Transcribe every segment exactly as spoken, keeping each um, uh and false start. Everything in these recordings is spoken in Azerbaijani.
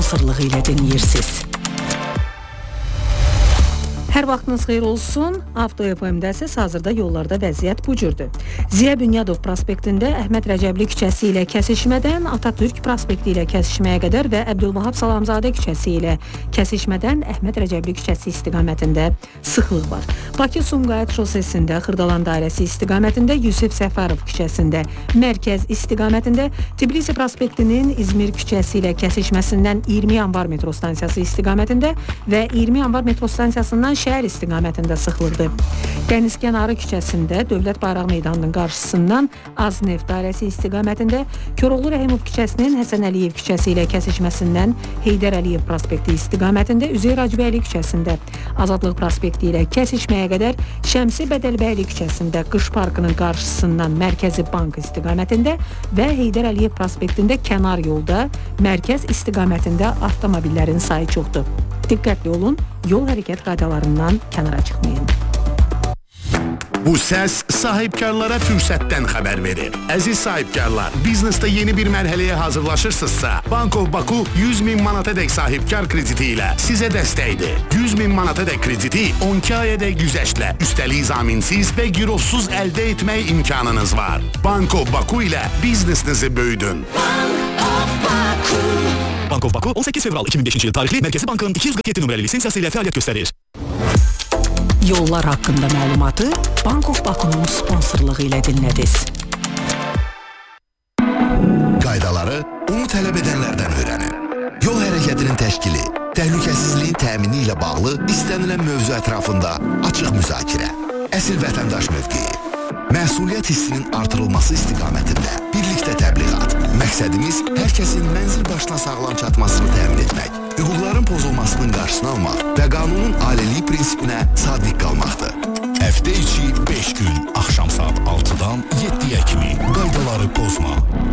sponsorluğu ilə dinləyirsiniz. Hər vaxtınız xeyir olsun. Avto F M-dəsiz, hazırda yollarda vəziyyət bu cürdür. Ziya Bünyadov prospektində Əhməd Rəcəbli küçəsi ilə kəsişmədən Atatürk prospekti ilə kəsişməyə qədər və Əbdülvahab Salamzadə küçəsi ilə kəsişmədən Əhməd Rəcəbli küçəsi istiqamətində sıxlıq var. Bakı-Sumqayıt şosesində Xırdalan dairəsi istiqamətində Yusif Səfərov küçəsində, mərkəz istiqamətində Tbilisi prospektinin İzmir küçəsi ilə kəsişməsindən iyirmi yanvar metro stansiyası istiqamətində və iyirmi yanvar metro stansiyasından şəhər istiqamətində sıxlıqdır. Dənizkənarı küçəsində Dövlət Bayraq Meydanının qarşısından Azneft dairəsi istiqamətində Koroğlu Rəhimov küçəsinin Həsən Əliyev küçəsi ilə kəsişməsindən Heydər Əliyev prospekti istiqamətində Üzeyir Hacıbəyli küçəsində Azadlıq prospekti ilə kəsişməyə qədər Şəmsi Bədəlbəyli küçəsində Qış Parkının qarşısından Mərkəzi Bank istiqamətində və Heydər Əliyev prospektində kənar yolda mərkəz istiqamətində avtomobillərin sayı çoxdur. Diqqətli olun, yol hərəkət qaydalarından kənara çıxmayın. Bu səs sahibkarlara fürsətdən xəbər verir. Əziz sahibkarlar, biznesdə yeni bir mərhələyə hazırlaşırsınızsa, Bank of Baku yüz min manatadək sahibkar krediti ilə sizə dəstəkdir. yüz min manatadək krediti on iki ayədək güzəştlə, üstəlik zaminsiz və girovsuz əldə etmək imkanınız var. Bank of Baku ilə biznesinizi böyüdün. Bank of Baku. Bank of Baku on səkkiz fevral iki min beşinci il tarixli Mərkəzi Bankın iki yüz qırx yeddi nömrəli lisensiyası ilə fəaliyyət göstərir. Yollar haqqında məlumatı Bank of Baku'nun sponsorluğu ilə dinlədiniz. Qaydaları onu tələb edənlərdən öyrənin. Yol hərəkətinin təşkili, təhlükəsizliyin təmini ilə bağlı istənilən mövzu ətrafında açıq müzakirə. Əsil vətəndaş mövqeyi. Məsuliyyət hissinin artırılması istiqamətində birlikdə təbliğat. Məqsədimiz hər kəsin mənzil başına sağlam çatmasını təmin etmək, hüquqların pozulmasının qarşısını almaq və qanunun aliliyi prinsipinə sadiq qalmaqdır. Həftə içi beş gün, axşam saat altıdan yeddiyə kimi qaydaları pozma.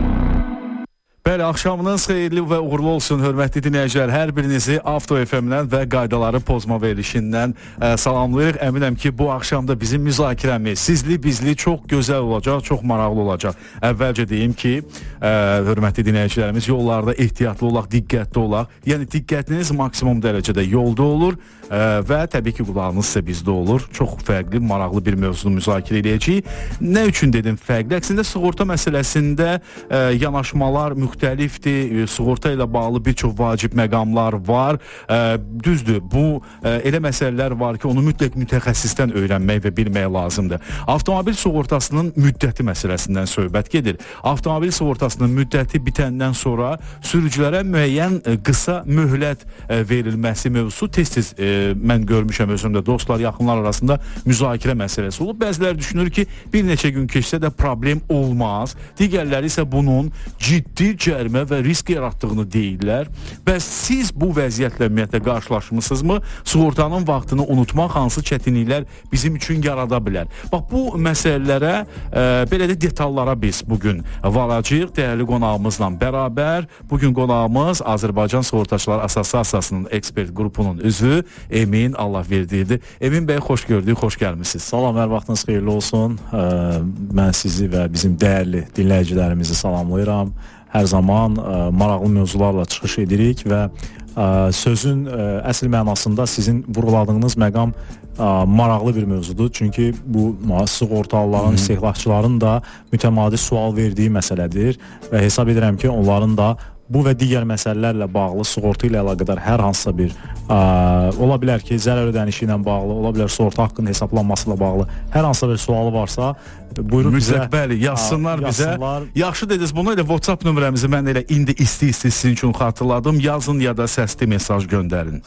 Bəli, axşamınız xeyirli və uğurlu olsun, hörmətli dinləyicilər. Hər birinizi Avto F M-dən və qaydaları pozma verilişindən ə, salamlayırıq. Əminəm ki, bu axşam da bizim müzakirəmiz sizli, bizli çox gözəl olacaq, çox maraqlı olacaq. Əvvəlcə deyim ki, ə, hörmətli dinləyicilərimiz, yollarda ehtiyatlı olaq, diqqətli olaq. Yəni, diqqətiniz maksimum dərəcədə yolda olur ə, və təbii ki, qulağınız isə bizdə olur. Çox fərqli, maraqlı bir mövzunu müzakirə edəcəyik. Nə üçün dedim fərqli? Əksində, sığorta məsələsində ə, yanaşmalar müxtəlifdir. müxtəlifdir, sığorta ilə bağlı bir çox vacib məqamlar var. Ə, düzdür, bu ə, elə məsələlər var ki, onu mütləq mütəxəssisdən öyrənmək və bilmək lazımdır. Avtomobil sığortasının müddəti məsələsindən söhbət gedir. Avtomobil sığortasının müddəti bitəndən sonra sürücülərə müəyyən ə, qısa möhlət ə, verilməsi mövzusu tez-tez ə, mən görmüşəm özümdə, dostlar, yaxınlar arasında müzakirə məsələsi olub. Bəziləri düşünür ki, bir neçə gün keçsə də problem olmaz. Digərləri isə bunun ciddi cərimə və risk yaratdığını deyirlər. Bəs siz bu vəziyyətlə ümumiyyətlə qarşılaşmısınızmı? Sığortanın vaxtını unutmaq hansı çətinliklər bizim üçün yarada bilər? Bax, bu məsələlərə, e, belə də detallara biz bugün varacağıq dəyərli qonağımızla bərabər. Bugün qonağımız Azərbaycan Sığortaçılar Assosiasiyasının ekspert qrupunun üzvü Emin Allahverdidir. Emin bəy, xoş gördük, xoş gəlmisiniz. Salam, hər vaxtınız xeyirli olsun. E, mən sizi və bizim dəyərli dinləyicilərimizi salamlayıram. Hər zaman ə, maraqlı mövzularla çıxış edirik və ə, sözün ə, əsl mənasında sizin vurğuladığınız məqam ə, maraqlı bir mövzudur. Çünki bu sığortalıların, istehlakçıların da mütəmadi sual verdiyi məsələdir və hesab edirəm ki, onların da bu və digər məsələlərlə bağlı sığorta ilə əlaqədar hər hansısa bir ə, ola bilər ki, zərər ödənişi ilə bağlı, ola bilər sığorta haqqının hesablanması ilə bağlı hər hansısa bir sualı varsa, buyurun bizə. Bəli, yazsınlar, ə, yazsınlar bizə. Yaxşı dediniz, bunu elə WhatsApp nömrəmizi mən elə indi isti-isti sizin üçün xatırladım. Yazın ya da səsli mesaj göndərin.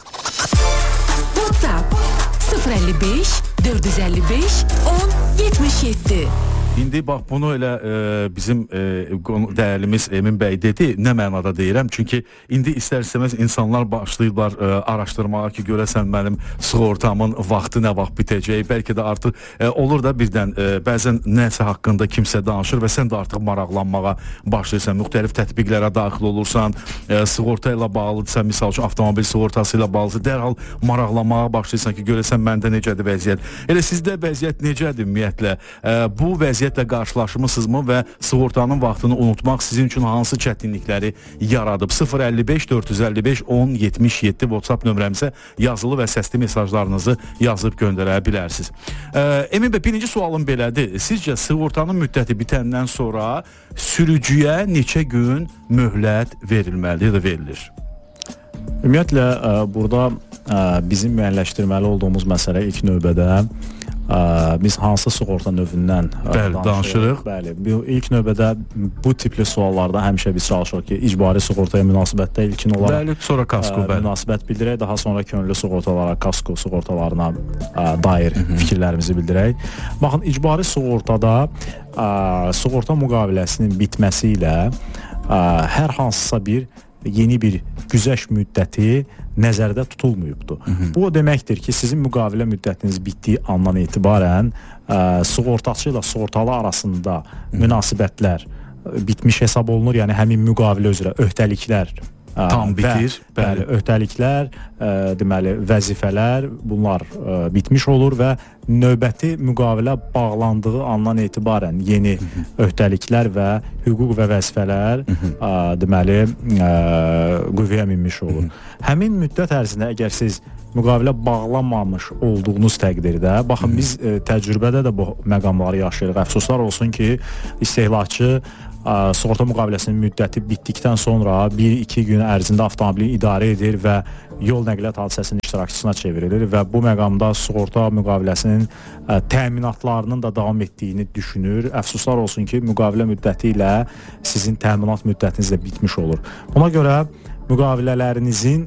WhatsApp sıfır əlli beş dörd yüz əlli beş on yetmiş yeddi. İndi bax, bunu elə e, bizim e, dəyərlimiz Emin bəy dedi, nə mənada deyirəm, çünki indi istər-istəməz insanlar başlayırlar e, araşdırmağa ki, görəsən mənim sığortamın vaxtı nə vaxt bitəcək, bəlkə də artıq e, olur da birdən e, bəzən nəsə haqqında kimsə danışır və sən də artıq maraqlanmağa başlayırsan, müxtəlif tətbiqlərə daxil olursan, e, sığorta ilə bağlıdırsa, misal üçün avtomobil sığortası ilə bağlıdırsa, dərhal maraqlanmağa başlayırsan ki, görəsən məndə necədir vəziyyət. Elə sizdə vəziyyət necədir ümumiyyətlə? E, bu vəziyyət vəziyyətlə qarşılaşmısınızmı və sığortanın vaxtını unutmaq sizin üçün hansı çətinlikləri yaradıb? sıfır əlli beş dörd yüz əlli beş on yetmiş yeddi WhatsApp nömrəmizə yazılı və səsli mesajlarınızı yazıb göndərə bilərsiniz. Ə, Emin bəy, birinci sualım belədir. Sizcə sığortanın müddəti bitəndən sonra sürücüyə neçə gün möhlət verilməlidir ya da verilir? Ümumiyyətlə, burada bizim müəyyənləşdirməli olduğumuz məsələ ilk növbədə biz hansı sığorta növündən Bəli, danışırıq. Bəli, bu ilk növbədə bu tipli suallarda həmişə biz çalışırıq ki, icbari sığortaya münasibətdə ilkin olaraq bəli, sonra kasko, ə, münasibət bildirək, daha sonra könüllü sığortalara, kasko sığortalarına ə, dair Hı -hı. fikirlərimizi bildirək. Baxın, icbari sığortada ə, sığorta müqaviləsinin bitməsi ilə ə, hər hansısa bir yeni bir güzəşt müddəti nəzərdə tutulmayıbdır. Hı -hı. Bu o deməkdir ki, sizin müqavilə müddətiniz bitdiyi andan etibarən ə, sığortaçı ilə sığortalı arasında Hı -hı. münasibətlər bitmiş hesab olunur. Yəni həmin müqavilə üzrə öhdəliklər ə, tam bitir. Və, bəli, öhdəliklər, ə, deməli vəzifələr bunlar ə, bitmiş olur və növbəti müqavilə bağlandığı andan etibarən yeni Hı -hı. öhdəliklər və hüquq və vəzifələr Hı -hı. Ə, deməli ə, qüvvəyə minmiş olur. Hı -hı. Həmin müddət ərzində əgər siz müqavilə bağlanmamış olduğunuz təqdirdə, baxın Hı -hı. biz ə, təcrübədə də bu məqamları yaşayırıq. Əfsuslar olsun ki, istehlakçı ə, sığorta müqaviləsinin müddəti bitdikdən sonra bir iki gün ərzində avtomobili idarə edir və yol nəqliyyat hadisəsinin iştirakçısına çevrilir və bu məqamda sığorta müqaviləsinin ə, təminatlarının da davam etdiyini düşünür. Əfsuslar olsun ki, müqavilə müddəti ilə sizin təminat müddətiniz də bitmiş olur. Buna görə müqavilələrinizin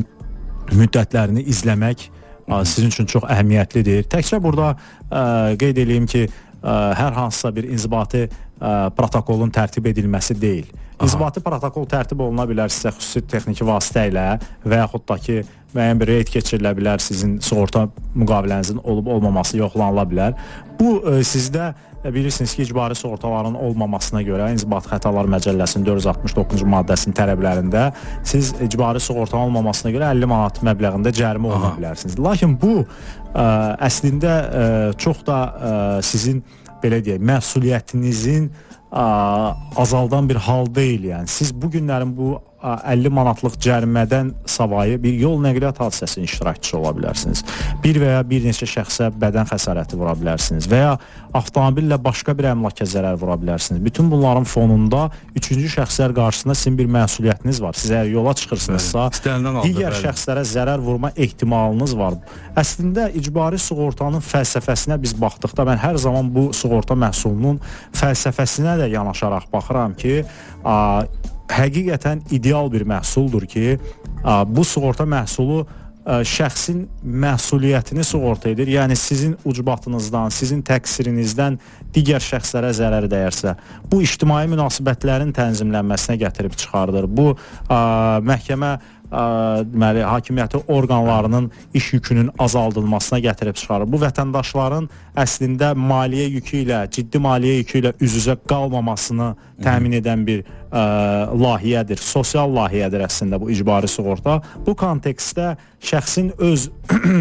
müddətlərini izləmək ə, sizin üçün çox əhəmiyyətlidir. Təkcə burada ə, qeyd edeyim ki, ə, hər hansısa bir inzibati ə, protokolun tərtib edilməsi deyil. İnzibati protokol tərtib oluna bilər sizə xüsusi texniki vasitə ilə və yaxud da ki, müəyyən bir reyd keçirilə bilər, sizin sığorta müqavilənizin olub-olmaması yoxlanıla bilər. Bu ə, sizdə bilirsiniz ki, icbari sığortaların olmamasına görə İnzibati Xətalar Məcəlləsinin dörd yüz altmış doqquzuncu maddəsinin tələblərində siz icbari sığortanın olmamasına görə əlli manat məbləğində cərimə oluna bilərsiniz. Lakin bu ə, əslində ə, çox da ə, sizin belə deyək, məsuliyyətinizin ə, azaldan bir hal deyil. Yəni siz bu günlərin bu ə, əlli manatlıq cərimədən savayı bir yol nəqliyyat hadisəsinin iştirakçısı ola bilərsiniz. Bir və ya bir neçə şəxsə bədən xəsarəti vura bilərsiniz və ya avtomobillə başqa bir əmlaka zərər vura bilərsiniz. Bütün bunların fonunda üçüncü şəxslər qarşısında sizin bir məsuliyyətiniz var. Siz əgər yola çıxırsınızsa, aldı, digər bəli. şəxslərə zərər vurma ehtimalınız var. Əslində icbari sığortanın fəlsəfəsinə biz baxdıqda mən hər zaman bu sığorta məhsulunun fəlsəfəsinə də yanaşaraq baxıram ki, a, həqiqətən ideal bir məhsuldur ki, a, bu sığorta məhsulu a, şəxsin məsuliyyətini sığorta edir. Yəni sizin ucbatınızdan, sizin təqsirinizdən digər şəxslərə zərər dəyərsə, bu ictimai münasibətlərin tənzimlənməsinə gətirib çıxardır. Bu a, məhkəmə Ə, deməli, hakimiyyəti orqanlarının iş yükünün azaldılmasına gətirib çıxarır. Bu vətəndaşların əslində maliyyə yükü ilə, ciddi maliyyə yükü ilə üz-üzə qalmamasını təmin edən bir ə, layihədir, sosial layihədir əslində bu icbari sığorta. Bu kontekstdə şəxsin öz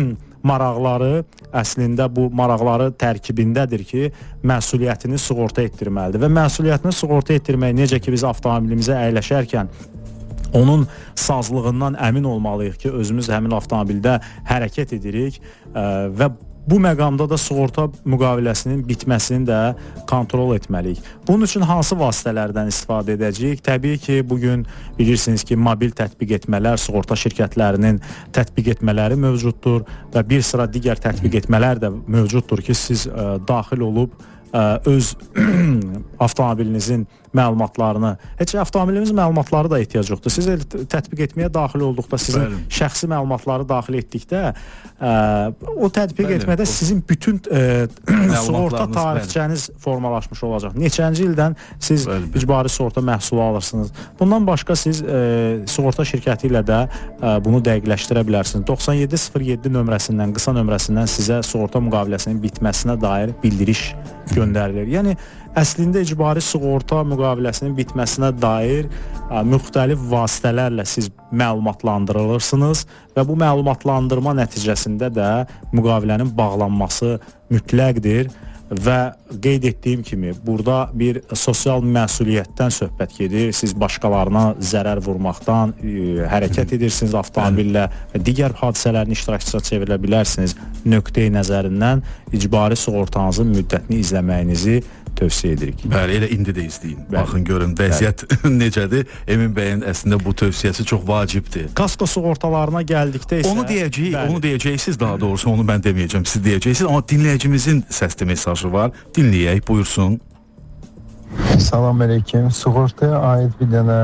maraqları əslində bu maraqları tərkibindədir ki, məsuliyyətini sığorta etdirməlidir və məsuliyyətini sığorta etdirmək necə ki biz avtomobilimizə əyləşərkən onun sazlığından əmin olmalıyıq ki, özümüz həmin avtomobildə hərəkət edirik ə, və bu məqamda da sığorta müqaviləsinin bitməsini də kontrol etməliyik. Bunun üçün hansı vasitələrdən istifadə edəcəyik? Təbii ki, bugün bilirsiniz ki, mobil tətbiq etmələr, sığorta şirkətlərinin tətbiq etmələri mövcuddur və bir sıra digər tətbiq etmələr də mövcuddur ki, siz ə, daxil olub ə, öz avtomobilinizin məlumatlarını, heç avtomobilimiz məlumatları da ehtiyac yoxdur. Siz tətbiq etməyə daxil olduqda, sizin Bəli. şəxsi məlumatları daxil etdikdə, ə, o tətbiq Bəli, etmədə o... sizin bütün ə, sığorta tarixçəniz formalaşmış olacaq. Neçənci ildən siz Bəli. icbari sığorta məhsulu alırsınız. Bundan başqa siz ə, sığorta şirkəti ilə də ə, bunu dəqiqləşdirə bilərsiniz. doxsan yeddi sıfır yeddi nömrəsindən, qısa nömrəsindən sizə sığorta müqaviləsinin bitməsinə dair bildiriş göndərilir. Yəni əslində icbari sığorta müqaviləsinin bitməsinə dair ə, müxtəlif vasitələrlə siz məlumatlandırılırsınız və bu məlumatlandırma nəticəsində də müqavilənin bağlanması mütləqdir. Ə, və qeyd etdiyim kimi burada bir sosial məsuliyyətdən söhbət gedir. Siz başqalarına zərər vurmaqdan e, hərəkət edirsiniz avtomobillə və digər hadisələrin iştirakçısına çevrilə bilərsiniz. Nöqteyi nəzərindən icbari sığortanızın müddətini izləməyinizi tövsiyə edirik. Bəli, elə indi də izləyin. Bəli. Baxın, görün vəziyyət necədir. Emin bəyin əslində bu tövsiyəsi çox vacibdir. Kasko sığortalarına gəldikdə isə onu deyəcəyik, bəli. onu deyəcəksiniz daha doğrusu, onu mən deməyəcəm, siz deyəcəksiniz, amma dinləyicimizin səsli mesajı var. Dinləyək, buyursun. Salam əleykum. Sığortaya aid bir dənə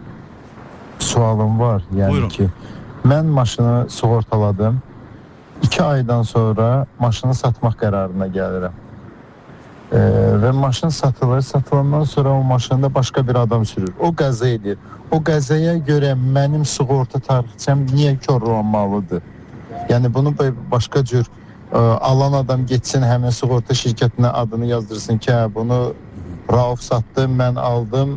sualım var. Yəni Buyurun. ki, mən maşını sığortaladım. iki aydan sonra maşını satmaq qərarına gəlirəm. Ee, və maşın satılır, satılandan sonra o maşında başqa bir adam sürür. O qəza edir. O qəzaya görə mənim sığorta tarixçəm niyə korlanmalıdır? Yəni bunu başqa cür ə, alan adam getsin həmin sığorta şirkətinə adını yazdırsın ki, hə, bunu Rauf satdı, mən aldım.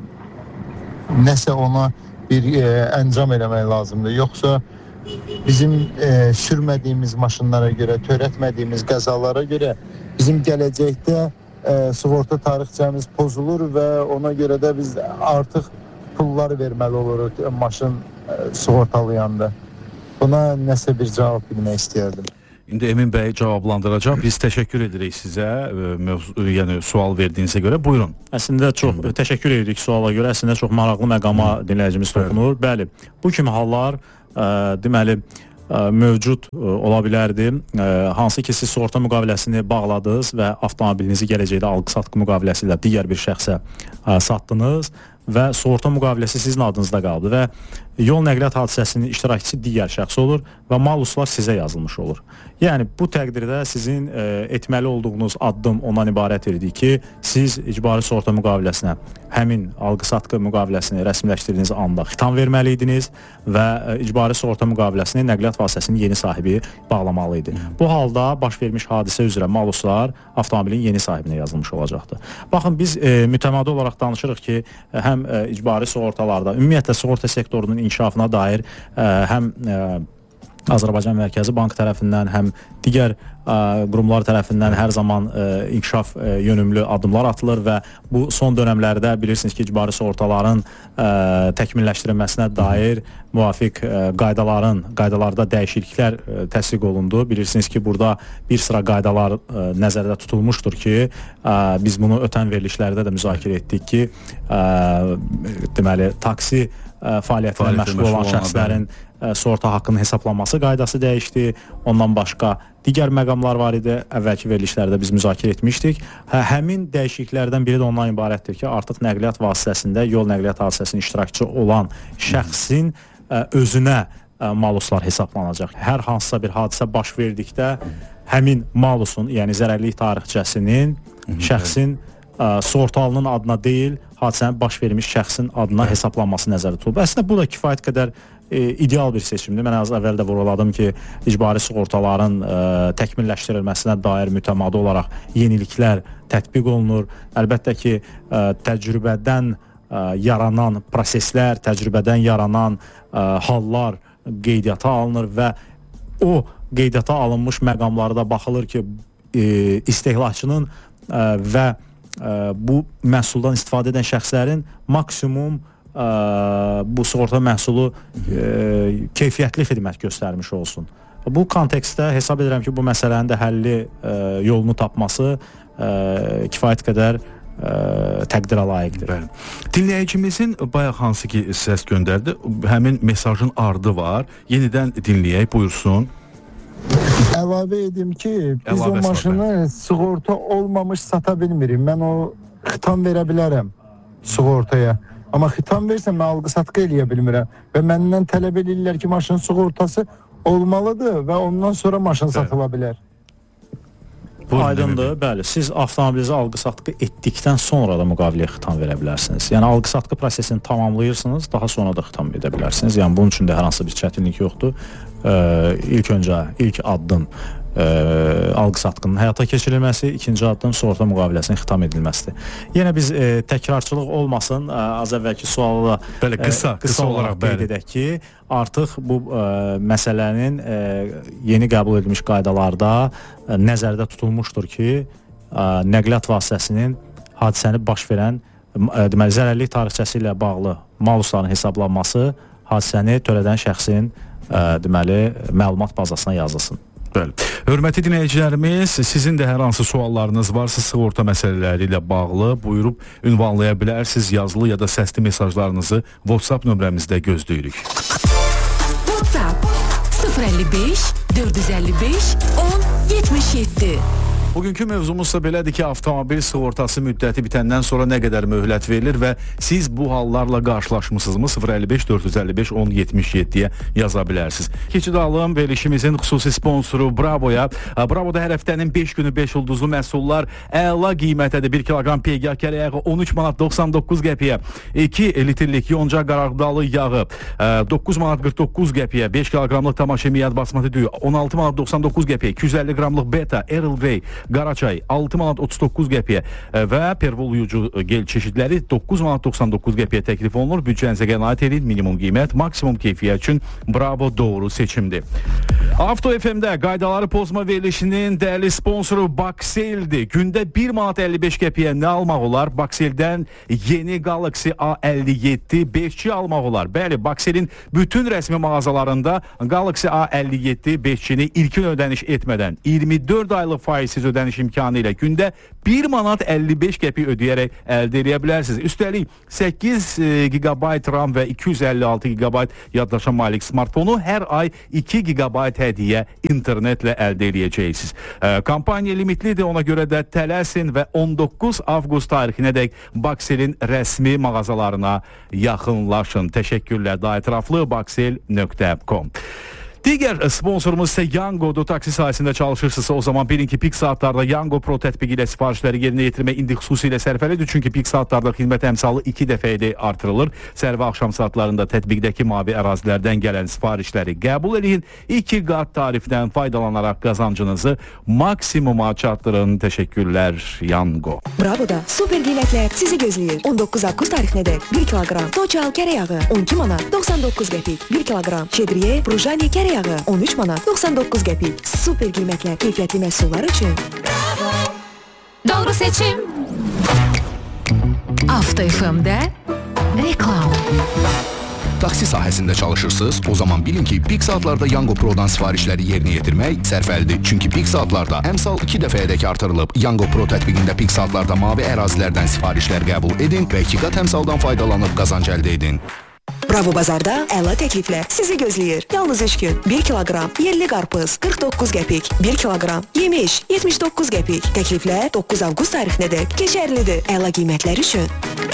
Nəsə ona bir ə, əncam eləmək lazımdır. Yoxsa bizim ə, sürmədiyimiz maşınlara görə, törətmədiyimiz qəzalara görə bizim gələcəkdə E, sığorta tarixçəmiz pozulur və ona görə də biz artıq pullar verməli oluruq maşın e, sığortalayanda. Buna nəsə bir cavab bilmək istəyərdim. İndi Emin bəy cavablandıracaq. Biz təşəkkür edirik sizə, mövzu, yəni sual verdiyinizə görə. Buyurun. Əslində çox Hı. təşəkkür edirik suala görə. Əslində çox maraqlı məqama Hı. dinləyicimiz toxunur. Bəli, bu kimi hallar ə, deməli mövcud ola bilərdi. Hansı ki siz sığorta müqaviləsini bağladınız və avtomobilinizi gələcəkdə alqı-satqı müqaviləsi ilə digər bir şəxsə satdınız və sığorta müqaviləsi sizin adınızda qaldı və yol nəqliyyat hadisəsinin iştirakçısı digər şəxs olur və maluslar sizə yazılmış olur. Yəni bu təqdirdə sizin e, etməli olduğunuz addım ondan ibarət edir ki, siz icbari sığorta müqaviləsinə, həmin alqı-satqı müqaviləsini rəsmiləşdirdiyiniz anda xitam verməli idiniz və e, icbari sığorta müqaviləsini nəqliyyat vasitəsinin yeni sahibi bağlamalı idi. Bu halda baş vermiş hadisə üzrə maluslar avtomobilin yeni sahibinə yazılmış olacaqdır. Baxın, biz e, mütəmadi olaraq danışırıq ki, e, həm e, icbari sığortalarda, ümumiyyətlə sığorta sektorunun inkişafına dair ə, həm ə, Azərbaycan Mərkəzi Bank tərəfindən, həm digər ə, qurumlar tərəfindən hər zaman ə, inkişaf ə, yönümlü addımlar atılır və bu son dönəmlərdə bilirsiniz ki, icbari sığortaların ə, təkmilləşdirilməsinə dair müvafiq ə, qaydaların, qaydalarda dəyişikliklər ə, təsdiq olundu. Bilirsiniz ki, burada bir sıra qaydalar ə, nəzərdə tutulmuşdur ki, ə, biz bunu ötən verilişlərdə də müzakirə etdik ki, ə, deməli, taksi ə, fəaliyyətinə məşğul olan şəxslərin ə, sığorta haqqının hesablanması qaydası dəyişdi. Ondan başqa digər məqamlar var idi. Əvvəlki verilişlərdə biz müzakirə etmişdik. Hə, həmin dəyişikliklərdən biri də ondan ibarətdir ki, artıq nəqliyyat vasitəsində yol nəqliyyat hadisəsinin iştirakçı olan şəxsin ə, özünə ə, maluslar hesablanacaq. Hər hansısa bir hadisə baş verdikdə həmin malusun, yəni zərərlilik tarixçəsinin şəxsin ə, sığortalının adına deyil, hadisənin baş vermiş şəxsin adına hesablanması nəzərdə tutulub. Əslində bu da kifayət qədər e, ideal bir seçimdir. Mən az əvvəl də vurğuladım ki, icbari sığortaların e, təkmilləşdirilməsinə dair mütəmadi olaraq yeniliklər tətbiq olunur. Əlbəttə ki, e, təcrübədən e, yaranan proseslər, təcrübədən yaranan e, hallar qeydiyyata alınır və o qeydiyyata alınmış məqamlarda baxılır ki, e, istehlakçının e, və bu məhsuldan istifadə edən şəxslərin maksimum ə, bu sığorta məhsulu ə, keyfiyyətli xidmət göstərmiş olsun. Bu kontekstdə hesab edirəm ki, bu məsələnin də həlli ə, yolunu tapması ə, kifayət qədər ə, təqdirə layiqdir. Bəli. Dinləyicimizin bayaq hansı ki səs göndərdi, həmin mesajın ardı var. Yenidən dinləyək, buyursun. Əlavə edim ki, biz Əlavə o maşını var, sığorta olmamış sata bilmirik. Mən o xitam verə bilərəm sığortaya. Amma xitam versəm mən alqı-satqı eləyə bilmirəm. Və məndən tələb edirlər ki, maşının sığortası olmalıdır və ondan sonra maşın Bəli. satıla bilər. Aydındır, bəli. Siz avtomobilinizi alqı-satqı etdikdən sonra da müqaviləyə xitam verə bilərsiniz. Yəni alqı-satqı prosesini tamamlayırsınız, daha sonra da xitam edə bilərsiniz. Yəni bunun üçün də hər hansı bir çətinlik yoxdur. Ee, ilk öncə ilk addım e, alqı-satqının həyata keçirilməsi, ikinci addım sığorta müqaviləsinin xitam edilməsidir. Yenə biz e, təkrarçılıq olmasın, e, az əvvəlki sualı da belə qısa, e, qısa, qısa olaraq qeyd edək ki, artıq bu e, məsələnin e, yeni qəbul edilmiş qaydalarda e, nəzərdə tutulmuşdur ki, nəqliyyat vasitəsinin hadisəni baş verən deməli zərərlilik tarixçəsi ilə bağlı malusların hesablanması hadisəni törədən şəxsin deməli məlumat bazasına yazılsın. Bəli. Hörmətli dinləyicilərimiz, sizin də hər hansı suallarınız varsa sığorta məsələləri ilə bağlı buyurub ünvanlaya bilərsiniz. Yazılı ya da səsli mesajlarınızı WhatsApp nömrəmizdə gözləyirik. WhatsApp sıfır əlli beş dörd yüz əlli beş on yetmiş yeddi. Bugünkü mövzumuzsa belədir ki, avtomobil sığortası müddəti bitəndən sonra nə qədər möhlət verilir və siz bu hallarla qarşılaşmısınızmı? sıfır əlli beş dörd yüz əlli beş on yetmiş yeddiyə yaza bilərsiniz. Keçid alım verilişimizin xüsusi sponsoru Bravoya. Bravoda hər həftənin beş günü beş ulduzlu məhsullar əla qiymətədir. bir kiloqram peygah kərə yağı on üç manat doxsan doqquz qəpiyə, iki litrlik yonca qarağdalı yağı doqquz manat qırx doqquz qəpiyə, beş kiloqramlıq tamaşemiyat basmati düyü on altı manat doxsan doqquz qəpiyə, iki yüz əlli qramlıq beta, Earl Grey, Qaraçay altı manat otuz doqquz qəpiyə və pervoluyucu gel çeşidləri doqquz manat doxsan doqquz qəpiyə təklif olunur. Büdcənizə qənaət edin, minimum qiymət, maksimum keyfiyyət üçün Bravo doğru seçimdir. Avto F M-də qaydaları pozma verilişinin dəyərli sponsoru Baksel'dir. Gündə bir manat əlli beş qəpiyə nə almaq olar? Baksel'dən yeni Galaxy A əlli yeddi beş G almaq olar. Bəli, Baksel'in bütün rəsmi mağazalarında Galaxy A əlli yeddi beş G'ni ilkin ödəniş etmədən iyirmi dörd aylıq faizsiz ödəniş imkanı ilə gündə bir manat əlli beş qəpik ödəyərək əldə edə bilərsiniz. Üstəlik səkkiz gigabayt RAM və iki yüz əlli altı gigabayt yaddaşa malik smartfonu hər ay iki gigabayt hədiyyə internetlə əldə edəcəksiniz. E, kampaniya limitlidir, ona görə də tələsin və on doqquz avqust tarixinədək Baksel'in rəsmi mağazalarına yaxınlaşın. Təşəkkürlər. Daha ətraflı baksel nöqtə com. Digər sponsorumuz isə Yango'dur. Taksi sahəsində çalışırsınızsa o zaman bilin ki, pik saatlarda Yango Pro tətbiqi ilə sifarişləri yerinə yetirmə indi xüsusilə sərfəlidir. Çünki pik saatlarda xidmət əmsalı iki dəfəyə artırılır. Səhər və axşam saatlarında tətbiqdəki mavi ərazilərdən gələn sifarişləri qəbul edin. iki qat tarifdən faydalanaraq qazancınızı maksimuma çatdırın. Təşəkkürlər Yango. Bravo'da super qiymətlər sizi gözləyir. on doqquz avqust tarixinədək bir kiloqram Toçal kərə yağı on iki manat doxsan doqquz qəpik, bir kiloqram Şedriye Brujani kərə yağı on üç manat doxsan doqquz qəpik. Super qiymətlər keyfiyyətli məhsullar üçün. Doğru seçim. Avto F M-də reklam. Taksi sahəsində çalışırsınız, o zaman bilin ki, pik saatlarda Yango Pro'dan sifarişləri yerinə yetirmək sərfəlidir. Çünki pik saatlarda əmsal iki dəfəyədək artırılıb. Yango Pro tətbiqində pik saatlarda mavi ərazilərdən sifarişlər qəbul edin və iki qat əmsaldan faydalanıb qazanc əldə edin. Bravo Bazarda əla təkliflər sizi gözləyir. Yalnız üç gün bir kiloqram yerli qarpız qırx doqquz qəpik, bir kiloqram yemiş yetmiş doqquz qəpik. Təkliflər doqquz avqust tarixinədək keçərlidir. Əla qiymətlər üçün.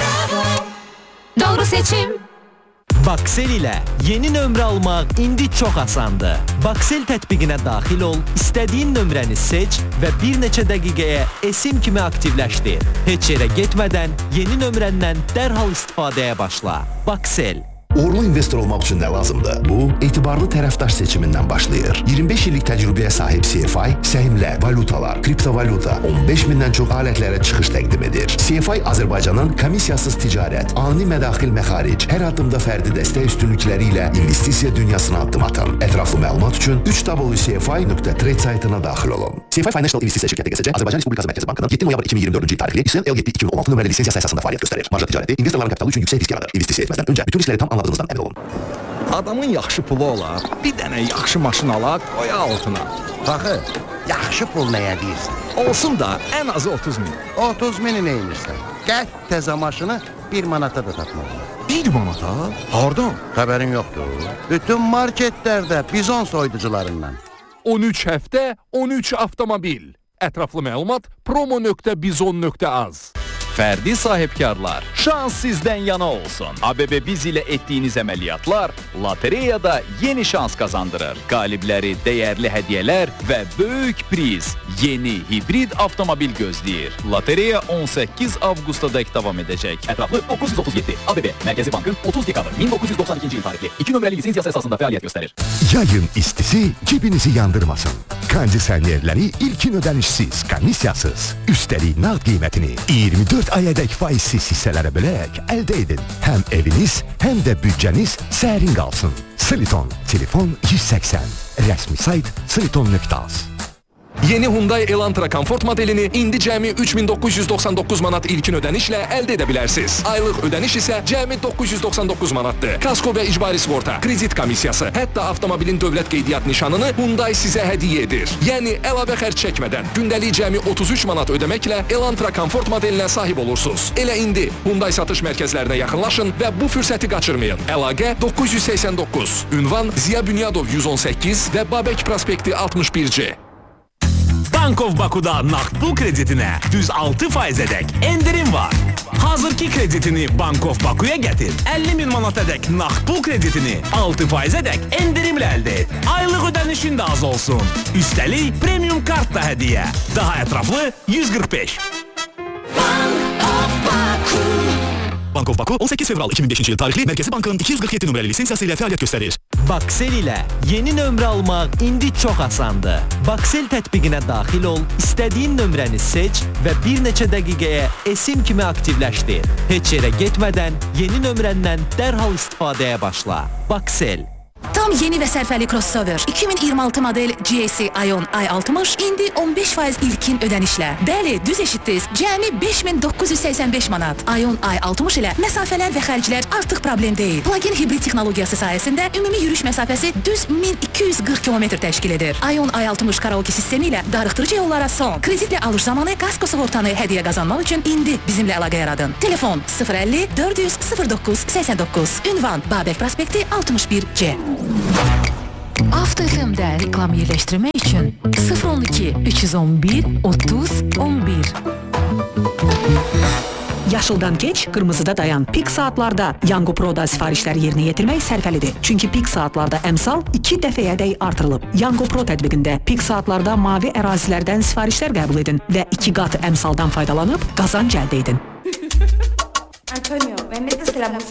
Doğru seçim. Baksel ilə yeni nömrə almaq indi çox asandır. Baksel tətbiqinə daxil ol, istədiyin nömrəni seç və bir neçə dəqiqəyə esim kimi aktivləşdir. Heç yerə getmədən yeni nömrəndən dərhal istifadəyə başla. Baksel. Uğurlu investor olmaq üçün nə lazımdır? Bu, etibarlı tərəfdaş seçimindən başlayır. iyirmi beş illik təcrübəyə sahib C F I, səhmlər, valutalar, kriptovalyuta, on beş mindən çox alətlərə çıxış təqdim edir. C F I Azərbaycanın komissiyasız ticarət, ani mədaxil məxaric, hər addımda fərdi dəstək üstünlükləri ilə investisiya dünyasına addım atan. Ətraflı məlumat üçün üç w c f i nöqtə trade saytına daxil olun. C F I Financial İnvestisiya şirkəti G S C Azərbaycan Respublikası Mərkəzi Bankının yeddi noyabr iki min iyirmi dördüncü il tarixli İSL L yeddi iki min on altı nömrəli lisensiyası əsasında fəaliyyət göstərir. Marja ticarəti investorların kapitalı üçün yüksək risk yaradır. İnvestisiya etməzdən öncə bütün riskləri tam anladığınızdan əmin olun. Adamın yaxşı pulu olar, bir dənə yaxşı maşın alaq, qoya altına. Baxı, yaxşı pul nəyə deyirsən? Olsun da ən azı otuz min. otuz mini neymirsən? Gəl təzə maşını bir manata da satmalıyım. Bir manata? Hardan? Xəbərin yoxdur. Bütün marketlərdə bizon soyuducularından. on üç həftə, on üç avtomobil. Ətraflı məlumat promo nöqtə bizon nöqtə az. Fərdi sahibkarlar, şans sizdən yana olsun. A B B Biz ilə etdiyiniz əməliyyatlar lotereyada yeni şans qazandırır. Qalibləri dəyərli hədiyyələr və böyük priz. Yeni hibrid avtomobil gözləyir. Lotereya on səkkiz avqustadək davam edəcək. Ətraflı doqquz yüz otuz yeddi. A B B Mərkəzi Bankın otuz dekabr min doqquz yüz doxsan ikinci il tarixli iki nömrəli lisensiyası əsasında fəaliyyət göstərir. Yayın istisi cibinizi yandırmasın. Kondisionerləri ilkin ödənişsiz, komissiyasız. Üstəlik nağd qiymətini iyirmi dörd ayədək faizsiz hissələrə bölərək əldə edin. Həm eviniz, həm də büdcəniz sərin qalsın. Siliton, telefon yüz səksən. Rəsmi sayt siliton nöqtə az. Yeni Hyundai Elantra Comfort modelini indi cəmi üç min doqquz yüz doxsan doqquz manat ilkin ödənişlə əldə edə bilərsiniz. Aylıq ödəniş isə cəmi doqquz yüz doxsan doqquz manatdır. Kasko və icbari sığorta, kredit komissiyası, hətta avtomobilin dövlət qeydiyyat nişanını Hyundai sizə hədiyyə edir. Yəni əlavə xərc çəkmədən gündəlik cəmi otuz üç manat ödəməklə Elantra Comfort modelinə sahib olursunuz. Elə indi Hyundai satış mərkəzlərinə yaxınlaşın və bu fürsəti qaçırmayın. Əlaqə doqquz yüz səksən doqquz. Ünvan Ziya Bünyadov yüz on səkkiz və Babək prospekti altmış bir C. Bankov Baku'da naqd pul kreditinə düz altı faizədək endirim var. Hazırki kreditini Bankov Baku'ya gətir. əlli min manatadək naqd pul kreditini altı faizədək endirimlə əldə et. Aylıq ödənişin də az olsun. Üstəlik premium kart da hədiyyə. Daha ətraflı yüz qırx beş. Bankov Baku on səkkiz fevral iki min beşinci il tarixli Mərkəzi Bankın iki yüz qırx yeddi nömrəli lisensiyası ilə fəaliyyət göstərir. Baksel ilə yeni nömrə almaq indi çox asandır. Baksel tətbiqinə daxil ol, istədiyin nömrəni seç və bir neçə dəqiqəyə esim kimi aktivləşdir. Heç yerə getmədən yeni nömrəndən dərhal istifadəyə başla. Baksel. Tam yeni və sərfəli crossover iki min iyirmi altı model G S Ion i altmış indi on beş faiz ilkin ödənişlə. Bəli, düz eşitdiniz. Cəmi beş min doqquz yüz səksən beş manat. Ion i altmış ilə məsafələr və xərclər artıq problem deyil. Plug-in hibrid texnologiyası sayəsində ümumi yürüyüş məsafəsi düz min iki yüz qırx kilometr təşkil edir. Ion i altmış karaoke sistemi ilə darıxdırıcı yollara son. Kreditlə alış zamanı kasko sığortanı hədiyyə qazanmaq üçün indi bizimlə əlaqə yaradın. Telefon sıfır əlli dörd yüz sıfır doqquz səksən doqquz. Ünvan Babək prospekti altmış bir C. Avto F M-də reklam yerləşdirmək üçün sıfır on iki üç yüz on bir otuz on bir. Yaşıldan keç, qırmızıda dayan. Pik saatlarda Yango Pro'da sifarişləri yerinə yetirmək sərfəlidir. Çünki pik saatlarda əmsal iki dəfəyədək artırılıb. Yango Pro tətbiqində pik saatlarda mavi ərazilərdən sifarişlər qəbul edin və iki qat əmsaldan faydalanıb qazanc əldə edin. Antonio, ¿me metes la música?